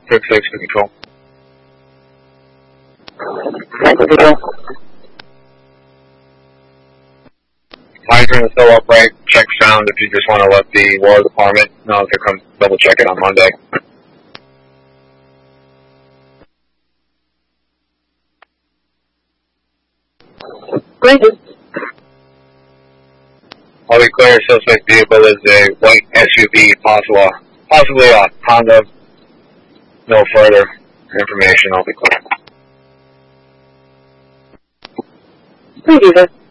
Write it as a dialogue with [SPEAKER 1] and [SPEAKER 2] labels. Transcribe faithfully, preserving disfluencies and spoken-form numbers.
[SPEAKER 1] six six for control.
[SPEAKER 2] Thank you, control.
[SPEAKER 1] Hydrant is still upright. Check sound if you just want to let the water department know to come double check it on Monday.
[SPEAKER 2] Granted.
[SPEAKER 1] All be clear, suspect vehicle is a white S U V, possible, possibly a Honda. No further information, I'll be clear.
[SPEAKER 2] Thank you, sir.